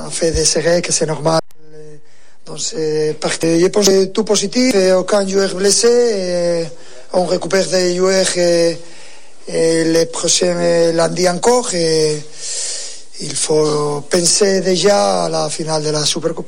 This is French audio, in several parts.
a fait des erreurs, que c'est normal. Donc c'est parce que je pense que tout positif, aucun joueur blessé, et on récupère des joueurs et les prochains lundi encore, et il faut penser déjà à la finale de la Supercoupe.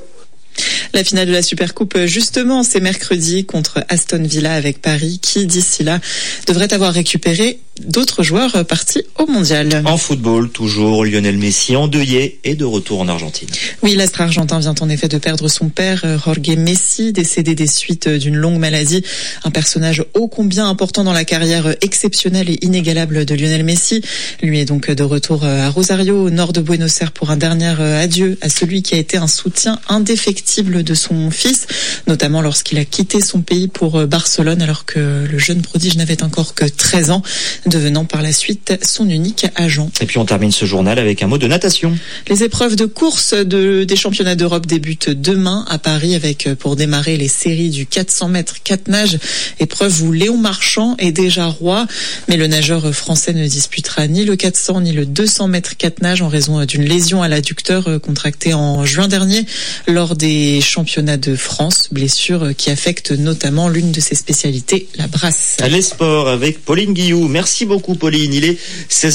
La finale de la Supercoupe, justement, c'est mercredi contre Aston Villa avec Paris, qui d'ici là devrait avoir récupéré d'autres joueurs partis au mondial. En football, toujours, Lionel Messi endeuillé et de retour en Argentine. Oui, l'astre argentin vient en effet de perdre son père, Jorge Messi, décédé des suites d'une longue maladie. Un personnage ô combien important dans la carrière exceptionnelle et inégalable de Lionel Messi. Lui est donc de retour à Rosario, au nord de Buenos Aires, pour un dernier adieu à celui qui a été un soutien indéfectible de son fils, notamment lorsqu'il a quitté son pays pour Barcelone, alors que le jeune prodige n'avait encore que 13 ans, devenant par la suite son unique agent. Et puis on termine ce journal avec un mot de natation. Les épreuves de course des championnats d'Europe débutent demain à Paris, avec pour démarrer les séries du 400 mètres 4 nages, épreuve où Léon Marchand est déjà roi, mais le nageur français ne disputera ni le 400 ni le 200 mètres 4 nages en raison d'une lésion à l'adducteur contractée en juin dernier lors des championnats de France, blessure qui affecte notamment l'une de ses spécialités, la brasse. Les sports avec Pauline Guillou. Merci beaucoup Pauline. Il est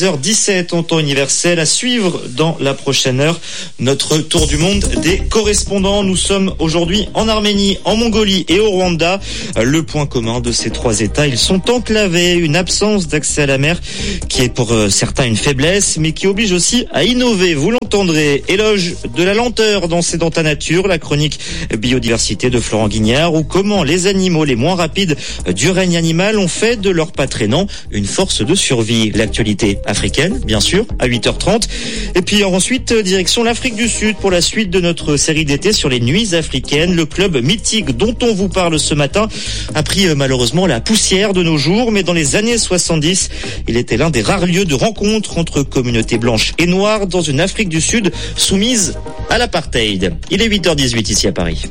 16h17 en temps universel. À suivre dans la prochaine heure notre tour du monde des correspondants. Nous sommes aujourd'hui en Arménie, en Mongolie et au Rwanda. Le point commun de ces trois États, ils sont enclavés. Une absence d'accès à la mer qui est pour certains une faiblesse, mais qui oblige aussi à innover. Vous l'entendrez. Éloge de la lenteur dans Sédenta Nature, la chronique biodiversité de Florent Guignard, ou comment les animaux les moins rapides du règne animal ont fait de leur pas traînant une force de survie. L'actualité africaine, bien sûr, à 8h30. Et puis ensuite, direction l'Afrique du Sud pour la suite de notre série d'été sur les nuits africaines. Le club mythique dont on vous parle ce matin a pris malheureusement la poussière de nos jours, mais dans les années 70, il était l'un des rares lieux de rencontre entre communautés blanches et noires dans une Afrique du Sud soumise à l'apartheid. Il est 8h18 ici à Paris.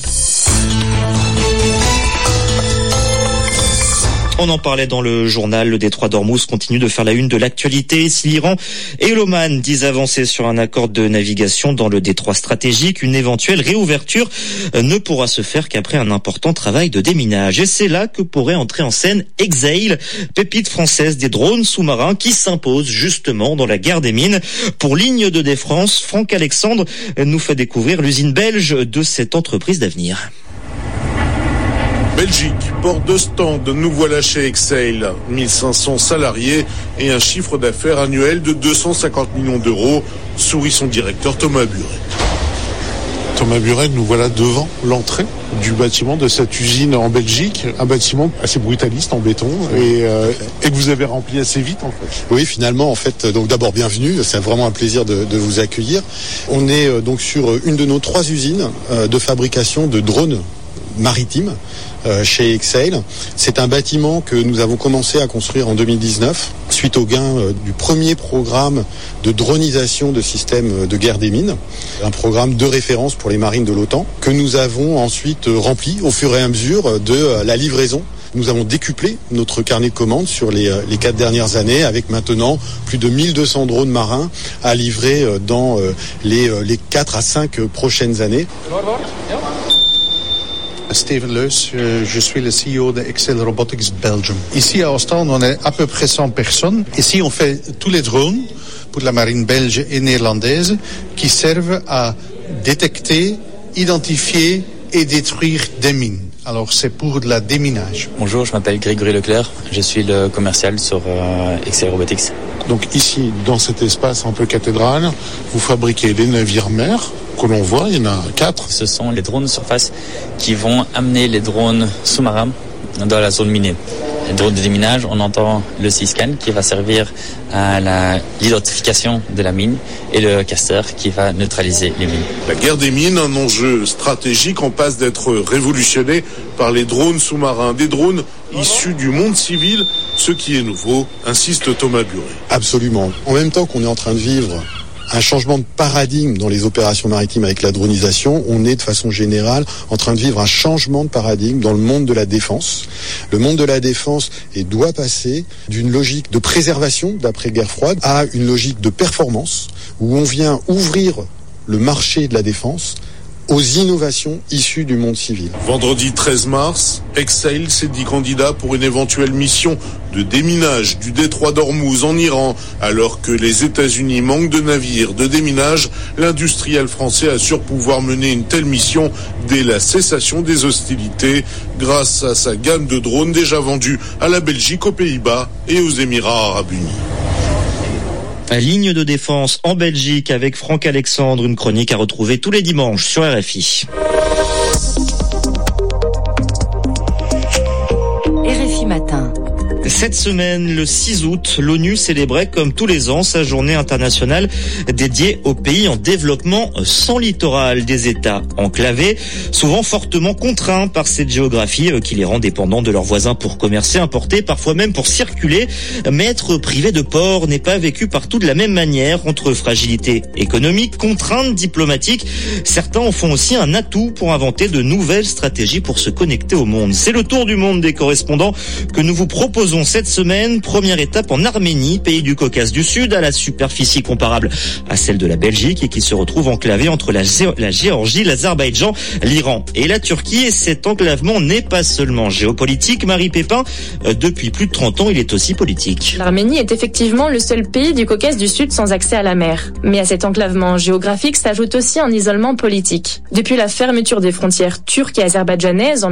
On en parlait dans le journal, le détroit d'Ormuz continue de faire la une de l'actualité. Si l'Iran et l'Oman disent avancer sur un accord de navigation dans le détroit stratégique, une éventuelle réouverture ne pourra se faire qu'après un important travail de déminage. Et c'est là que pourrait entrer en scène Exail, pépite française des drones sous-marins qui s'impose justement dans la guerre des mines. Pour Ligne de Défense, Franck Alexandre nous fait découvrir l'usine belge de cette entreprise d'avenir. Belgique, port de stand, nous voilà chez Exail. 1500 salariés et un chiffre d'affaires annuel de 250 millions d'euros, sourit son directeur Thomas Buret. Thomas Buret, nous voilà devant l'entrée du bâtiment de cette usine en Belgique, un bâtiment assez brutaliste en béton et que vous avez rempli assez vite en fait. Oui, finalement en fait, donc d'abord bienvenue, c'est vraiment un plaisir de vous accueillir. On est donc sur une de nos 3 usines de fabrication de drones maritimes chez Exail. C'est un bâtiment que nous avons commencé à construire en 2019 suite au gain du premier programme de dronisation de systèmes de guerre des mines, un programme de référence pour les marines de l'OTAN que nous avons ensuite rempli au fur et à mesure de la livraison. Nous avons décuplé notre carnet de commandes sur les 4 dernières années, avec maintenant plus de 1200 drones marins à livrer dans les 4 à 5 prochaines années. Steven Leus, je suis le CEO de Exail Robotics Belgium. Ici à Ostende, on est à peu près 100 personnes. Ici, on fait tous les drones pour la marine belge et néerlandaise qui servent à détecter, identifier et détruire des mines. Alors, c'est pour de la déminage. Bonjour, je m'appelle Grégory Leclerc. Je suis le commercial sur Exail Robotics. Donc ici, dans cet espace un peu cathédrale, vous fabriquez des navires mers que l'on voit, il y en a 4. Ce sont les drones surface qui vont amener les drones sous-marins dans la zone minée. Les drones de déminage, on entend le C-scan qui va servir à l'identification de la mine et le caster qui va neutraliser les mines. La guerre des mines, un enjeu stratégique en passe d'être révolutionné par les drones sous-marins. Des drones issus du monde civil, ce qui est nouveau, insiste Thomas Buret. Absolument. En même temps qu'on est en train de vivre un changement de paradigme dans les opérations maritimes avec la dronisation, on est de façon générale en train de vivre un changement de paradigme dans le monde de la défense. Le monde de la défense doit passer d'une logique de préservation d'après-guerre froide à une logique de performance où on vient ouvrir le marché de la défense aux innovations issues du monde civil. Vendredi 13 mars, Exail s'est dit candidat pour une éventuelle mission de déminage du détroit d'Ormuz en Iran. Alors que les États-Unis manquent de navires de déminage, l'industriel français assure pouvoir mener une telle mission dès la cessation des hostilités grâce à sa gamme de drones déjà vendus à la Belgique, aux Pays-Bas et aux Émirats arabes unis. Ligne de défense en Belgique avec Franck Alexandre, une chronique à retrouver tous les dimanches sur RFI. RFI Matin. Cette semaine, le 6 août, l'ONU célébrait comme tous les ans sa journée internationale dédiée aux pays en développement sans littoral, des États enclavés, souvent fortement contraints par cette géographie qui les rend dépendants de leurs voisins pour commercer, importer, parfois même pour circuler. Mais être privé de port n'est pas vécu partout de la même manière, entre fragilité économique, contraintes diplomatiques. Certains en font aussi un atout pour inventer de nouvelles stratégies pour se connecter au monde. C'est le tour du monde des correspondants que nous vous proposons cette semaine. Première étape en Arménie, pays du Caucase du Sud, à la superficie comparable à celle de la Belgique et qui se retrouve enclavé entre la Géorgie, l'Azerbaïdjan, l'Iran et la Turquie. Et cet enclavement n'est pas seulement géopolitique, Marie Pépin. Depuis plus de 30 ans, il est aussi politique. L'Arménie est effectivement le seul pays du Caucase du Sud sans accès à la mer. Mais à cet enclavement géographique s'ajoute aussi un isolement politique. Depuis la fermeture des frontières turques et azerbaïdjanaises en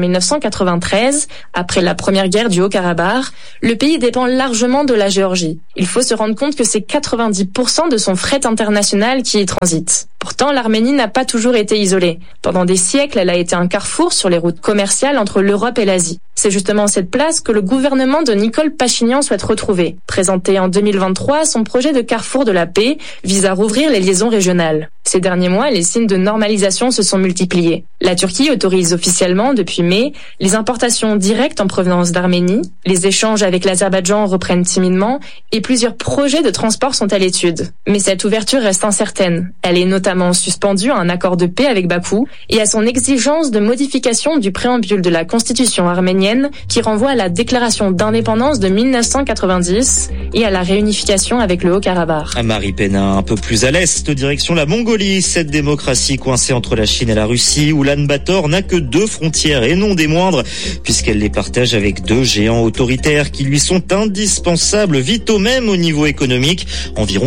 1993, après la première guerre du Haut-Karabakh, le pays dépend largement de la Géorgie. Il faut se rendre compte que c'est 90% de son fret international qui y transite. Pourtant, l'Arménie n'a pas toujours été isolée. Pendant des siècles, elle a été un carrefour sur les routes commerciales entre l'Europe et l'Asie. C'est justement cette place que le gouvernement de Nicole Pachinian souhaite retrouver. Présenté en 2023, son projet de carrefour de la paix vise à rouvrir les liaisons régionales. Ces derniers mois, les signes de normalisation se sont multipliés. La Turquie autorise officiellement, depuis mai, les importations directes en provenance d'Arménie. Les échanges avec l'Azerbaïdjan reprennent timidement et plusieurs projets de transport sont à l'étude. Mais cette ouverture reste incertaine. Elle est notamment suspendue à un accord de paix avec Bakou et à son exigence de modification du préambule de la constitution arménienne qui renvoie à la déclaration d'indépendance de 1990 et à la réunification avec le Haut-Karabakh. À Marie Pénin, un peu plus à l'est, direction la Mongolie, cette démocratie coincée entre la Chine et la Russie, où Ulan-Bator n'a que 2 frontières et non des moindres, puisqu'elle les partage avec 2 géants autoritaires qui lui sont indispensables, vitaux même au niveau économique. Environ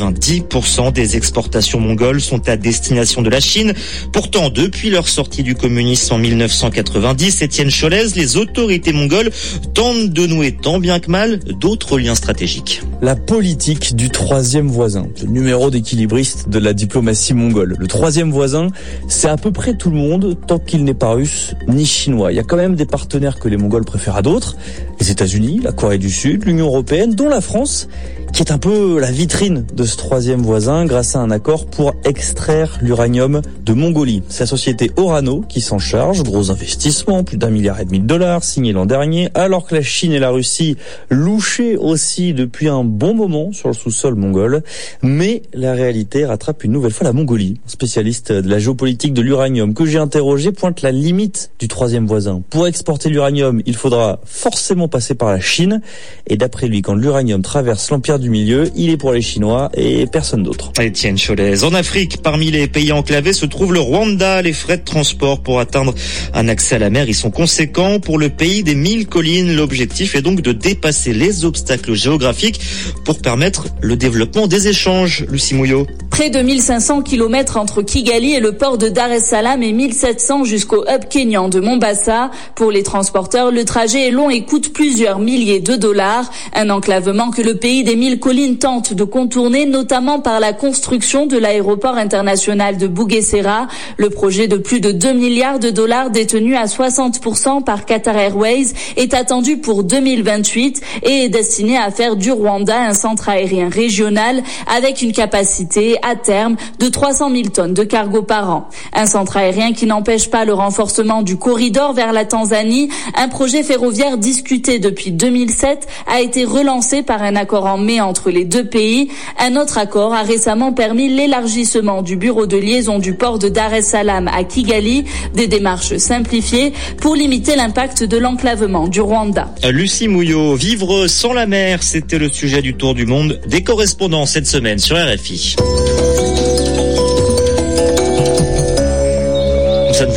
90% des exportations mongoles sont à destination de la Chine. Pourtant, depuis leur sortie du communisme en 1990, Étienne Cholez, les autorités mongoles tentent de nouer tant bien que mal d'autres liens stratégiques. La politique du troisième voisin, le numéro d'équilibriste de la diplomatie mongole. Le troisième voisin, c'est à peu près tout le monde, tant qu'il n'est pas russe ni chinois. Il y a quand même des partenaires que les Mongols préfèrent à d'autres. Les États-Unis, la Corée du Sud, l'Union européenne, dont la France, qui est un peu la vitrine de ce troisième voisin grâce à un accord pour extraire l'uranium de Mongolie. C'est la société Orano qui s'en charge. Gros investissement, plus d'1,5 milliard de dollars signé l'an dernier, alors que la Chine et la Russie louchaient aussi depuis un bon moment sur le sous-sol mongol. Mais la réalité rattrape une nouvelle fois la Mongolie. Spécialiste de la géopolitique de l'uranium que j'ai interrogé pointe la limite du troisième voisin. Pour exporter l'uranium, il faudra forcément passer par la Chine. Et d'après lui, quand l'uranium traverse l'empire du milieu, il est pour les Chinois et personne d'autre. Étienne Cholez. En Afrique, parmi les pays enclavés se trouve le Rwanda. Les frais de transport pour atteindre un accès à la mer y sont conséquents. Pour le pays des 1000 collines, l'objectif est donc de dépasser les obstacles géographiques pour permettre le développement des échanges. Lucie Mouillot. Près de 1500 km entre Kigali et le port de Dar es Salaam et 1700 jusqu'au hub kényan de Mombasa. Pour les transporteurs, le trajet est long et coûte plusieurs milliers de dollars. Un enclavement que le pays des 1000 collines tente de contourner, notamment par la construction de l'aéroport international de Bugesera. Le projet de plus de 2 milliards de dollars détenu à 60% par Qatar Airways est attendu pour 2028 et est destiné à faire du Rwanda un centre aérien régional avec une capacité à terme de 300 000 tonnes de cargo par an. Un centre aérien qui n'empêche pas le renforcement du corridor vers la Tanzanie. Un projet ferroviaire discuté depuis 2007 a été relancé par un accord en mai entre les deux pays. Un autre accord a récemment permis l'élargissement du bureau de liaison du port de Dar es Salaam à Kigali, des démarches simplifiées pour limiter l'impact de l'enclavement du Rwanda. Lucie Mouillot, vivre sans la mer, c'était le sujet du tour du monde des correspondants cette semaine sur RFI.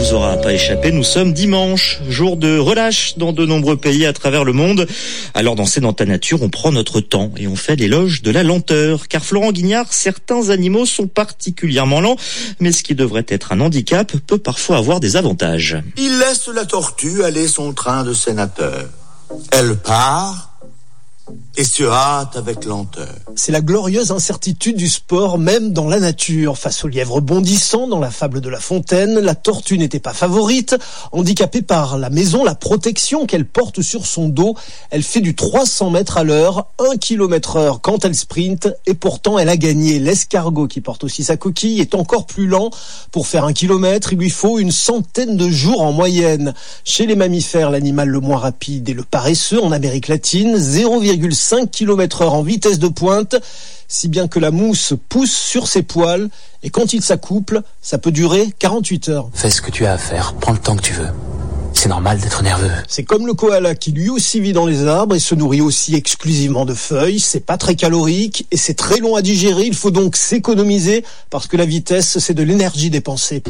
vous aura pas échappé, nous sommes dimanche, jour de relâche dans de nombreux pays à travers le monde. Alors dans C'est dans ta nature, on prend notre temps et on fait l'éloge de la lenteur. Car Florent Guignard, certains animaux sont particulièrement lents, mais ce qui devrait être un handicap peut parfois avoir des avantages. Il laisse la tortue aller son train de sénateur. Elle part et se hâte avec lenteur. C'est la glorieuse incertitude du sport, même dans la nature. Face au lièvre bondissant dans la fable de La Fontaine, la tortue n'était pas favorite. Handicapée par la maison, la protection qu'elle porte sur son dos, elle fait du 300 mètres à l'heure, 1 km/h quand elle sprint, et pourtant elle a gagné. L'escargot, qui porte aussi sa coquille, est encore plus lent. Pour faire 1 kilomètre, il lui faut une centaine de jours en moyenne. Chez les mammifères, l'animal le moins rapide est le paresseux en Amérique latine, 0,5 km/h en vitesse de pointe, si bien que la mousse pousse sur ses poils, et quand il s'accouple, ça peut durer 48 heures. Fais ce que tu as à faire, prends le temps que tu veux. C'est normal d'être nerveux. C'est comme le koala qui lui aussi vit dans les arbres et se nourrit aussi exclusivement de feuilles. C'est pas très calorique et c'est très long à digérer. Il faut donc s'économiser parce que la vitesse, c'est de l'énergie dépensée.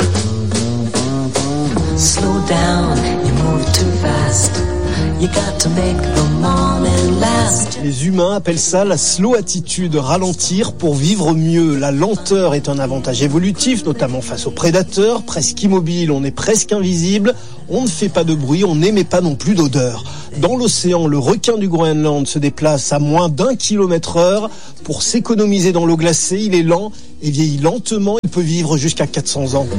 Slow down, you move too fast. You got to make the morning last. Les humains appellent ça la slow attitude, ralentir pour vivre mieux. La lenteur est un avantage évolutif, notamment face aux prédateurs. Presque immobile, on est presque invisible. On ne fait pas de bruit, on n'émet pas non plus d'odeur. Dans l'océan, le requin du Groenland se déplace à moins d'1 km/h. Pour s'économiser dans l'eau glacée, il est lent et vieillit lentement. Il peut vivre jusqu'à 400 ans.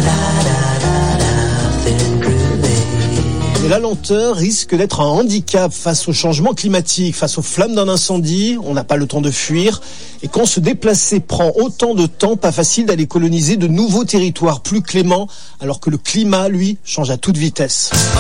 Et la lenteur risque d'être un handicap face au changement climatique, face aux flammes d'un incendie. On n'a pas le temps de fuir. Et quand se déplacer prend autant de temps, pas facile d'aller coloniser de nouveaux territoires plus cléments, alors que le climat, lui, change à toute vitesse.